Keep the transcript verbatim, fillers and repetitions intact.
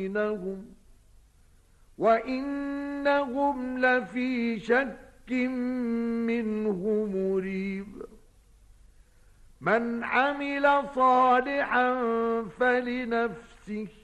بينهم وإنهم لفي شك منه مريب. من عمل صالحا فلنفسه